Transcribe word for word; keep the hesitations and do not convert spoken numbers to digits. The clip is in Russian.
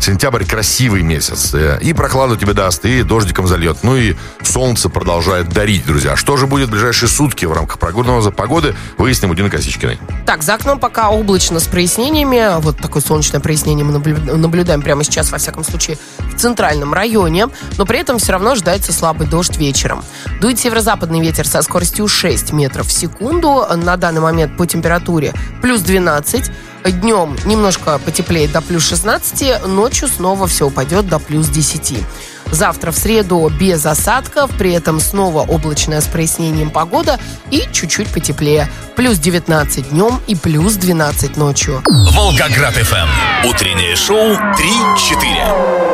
Сентябрь красивый месяц. И прохладу тебе даст, и дождиком зальет. Ну и солнце продолжает дарить, друзья. Что же будет в ближайшие сутки в рамках прогноза погоды, выясним у Дины Косичкиной. Так, за окном пока облачно с прояснениями. Вот такое солнечное прояснение мы наблюдаем прямо сейчас, во всяком случае, в центральном районе. Но при этом все равно ожидается слабый дождь вечером. Дует северо-западный ветер со скоростью шесть метров в секунду. На данный момент по температуре плюс двенадцать. Днем немножко потеплеет до плюс шестнадцати, ночью снова все упадет до плюс десяти. Завтра в среду без осадков, при этом снова облачная с прояснением погода и чуть-чуть потеплее. Плюс девятнадцать днем и плюс двенадцать ночью. Волгоград эф эм. Утреннее шоу три четыре.